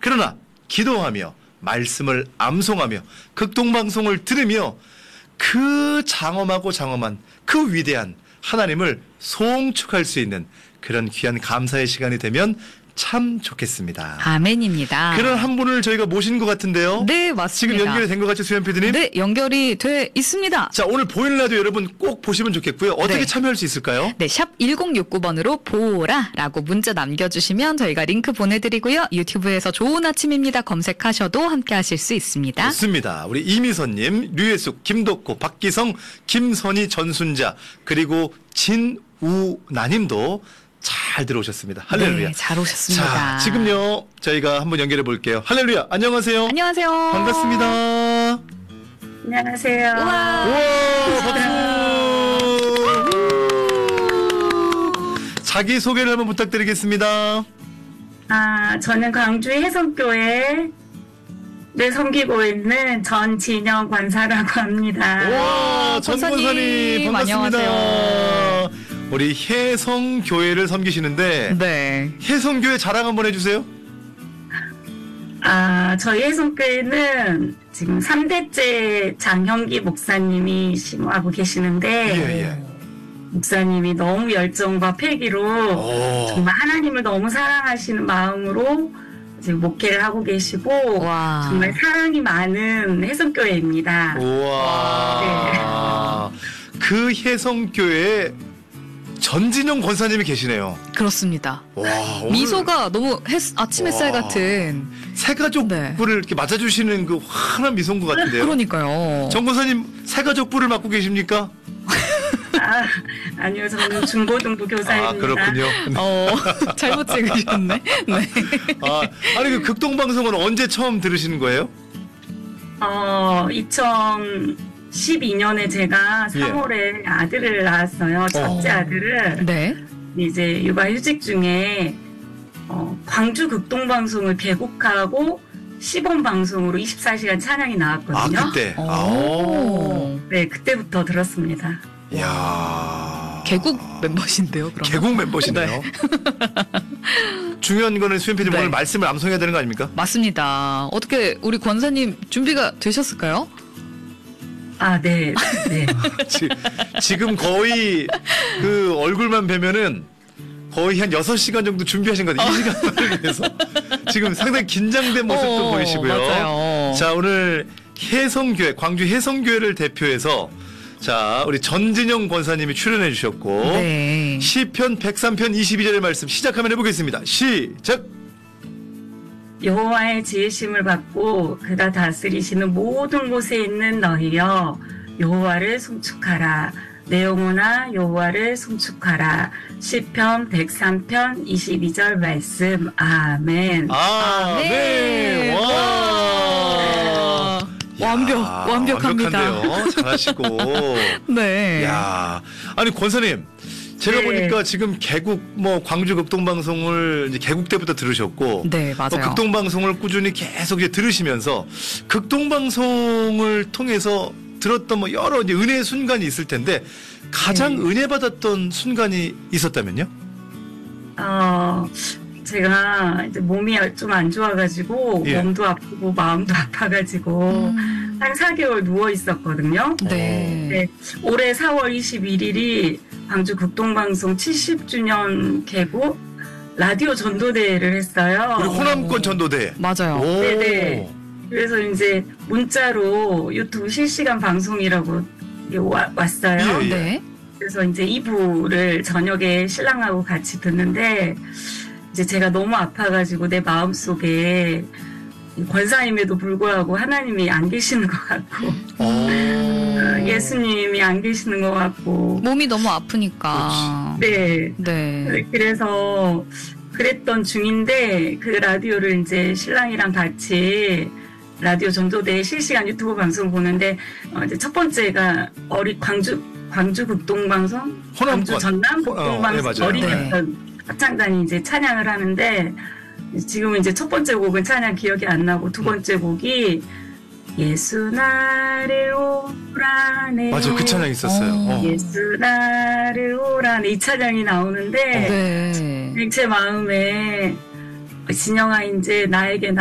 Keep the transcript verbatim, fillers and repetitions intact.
그러나 기도하며 말씀을 암송하며 극동방송을 들으며 그 장엄하고 장엄한 그 위대한 하나님을 송축할 수 있는 그런 귀한 감사의 시간이 되면 참 좋겠습니다. 아멘입니다. 그런 한 분을 저희가 모신 것 같은데요. 네, 맞습니다. 지금 연결이 된 것 같죠, 수현 피디님? 네, 연결이 돼 있습니다. 자, 오늘 보이는 라디오 여러분 꼭 보시면 좋겠고요. 어떻게 네. 참여할 수 있을까요? 네, 샵 일공육구 번으로 보라라고 문자 남겨주시면 저희가 링크 보내드리고요. 유튜브에서 좋은 아침입니다 검색하셔도 함께 하실 수 있습니다. 좋습니다. 우리 이미선님, 류혜숙, 김덕호, 박기성, 김선희, 전순자, 그리고 진우나님도 잘 들어오셨습니다. 할렐루야. 네, 잘 오셨습니다. 자, 지금요 저희가 한번 연결해 볼게요. 할렐루야. 안녕하세요. 안녕하세요. 반갑습니다. 안녕하세요. 우와. 우와, 박수. 자기 소개를 한번 부탁드리겠습니다. 아, 저는 광주 혜성교회를 섬기고 있는 전진영 권사라고 합니다. 와, 전 권사님 반갑습니다. 안녕하세요. 우리 혜성교회를 섬기시는데 네. 혜성교회 자랑 한번 해주세요. 아, 저희 혜성교회는 지금 삼 대째 장형기 목사님이 심호하고 계시는데 예, 예. 목사님이 너무 열정과 패기로 오. 정말 하나님을 너무 사랑하시는 마음으로 지금 목회를 하고 계시고 와. 정말 사랑이 많은 혜성교회입니다. 우와. 네. 그 혜성교회에 전진영 권사님이 계시네요. 그렇습니다. 와, 오늘 미소가 너무 햇, 아침 햇살 와. 같은. 새가족부를 네. 이렇게 맞아주시는 그 환한 미소인 것 같은데요. 그러니까요. 정 권사님 새가족부를 맡고 계십니까? 아, 아니요, 저는 중고등부 교사입니다. 아, 그렇군요. 어, 잘못 찍으셨네. 네. 아, 아니 그 극동방송은 언제 처음 들으시는 거예요? 어, 이천십이 년에 제가 삼월에 아들을 낳았어요. 첫째 어. 아들을. 네. 이제 육아휴직 중에 어, 광주 극동방송을 개국하고 시범 방송으로 이십사 시간 찬양이 아, 나왔거든요. 그때. 오. 아, 오. 네, 그때부터 들었습니다. 이야. 개국 멤버신데요, 그럼. 개국 멤버시네요. 중요한 거는 수현 피디님 네. 오늘 말씀을 암송해야 되는 거 아닙니까? 맞습니다. 어떻게 우리 권사님 준비가 되셨을까요? 아, 네, 네. 지, 지금 거의 그 얼굴만 뵈면은 거의 한 여섯 시간 정도 준비하신 것 같아요. 이 시간을 위해서. 지금 상당히 긴장된 모습도 어, 보이시고요. 맞아요. 자, 오늘 혜성교회, 광주 혜성교회를 대표해서 자, 우리 전진영 권사님이 출연해 주셨고 네. 시편 백삼 편 이십이 절의 말씀 시작하면 해보겠습니다. 시작! 여호와의 지으심을 받고 그가 다스리시는 모든 곳에 있는 너희여 여호와를 송축하라. 내 영혼아 여호와를 송축하라. 시편 백삼 편 이십이 절 말씀. 아멘. 아, 네. 네. 와. 완벽, 야, 완벽합니다. 완벽한데요. 잘하시고. 네. 야, 아니 권사님, 제가 네. 보니까 지금 개국 뭐 광주 극동방송을 이제 개국 때부터 들으셨고, 네, 맞아요. 또 극동방송을 꾸준히 계속 이제 들으시면서 극동방송을 통해서 들었던 뭐 여러 이제 은혜의 순간이 있을 텐데 가장 네. 은혜 받았던 순간이 있었다면요? 어, 제가 이제 몸이 좀 안 좋아가지고 예. 몸도 아프고 마음도 아파가지고 음, 한 사 개월 누워 있었거든요. 네. 네, 올해 사월 이십일일이 광주 극동방송 칠십 주년 개국 라디오 전도대회를 했어요. 우리 호남권 전도대. 맞아요. 오. 네네. 그래서 이제 문자로 유튜브 실시간 방송이라고 이게 와, 왔어요. 예, 예. 네. 그래서 이제 이 부를 저녁에 신랑하고 같이 듣는데 이제 제가 너무 아파가지고 내 마음속에 권사님에도 불구하고 하나님이 안 계시는 것 같고 오. 예수님이 안 계시는 것 같고 몸이 너무 아프니까. 네. 네. 그래서 그랬던 중인데 그 라디오를 이제 신랑이랑 같이 라디오 전도대 실시간 유튜브 방송 보는데 어 이제 첫 번째가 어리 광주 광주 극동방송 호남권. 광주 전남 호- 어, 극동방송 네, 맞아요. 어린이였던 합창단이 이제 찬양을 하는데 지금은 이제 첫 번째 곡은 찬양 기억이 안 나고 두 번째 곡이 예수 나를 오라네 맞아요. 그 찬양 있었어요. 어. 어. 예수 나를 오라네 이 찬양이 나오는데 네. 제 마음에 진영아 이제 나에게